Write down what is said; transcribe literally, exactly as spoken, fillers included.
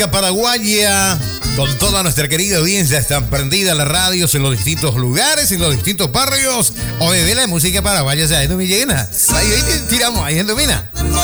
Paraguaya, con toda nuestra querida audiencia, están prendidas las radios en los distintos lugares, en los distintos barrios. Oye, de la música paraguaya, o sea, no me llena. Ahí, ahí tiramos, ahí en domina.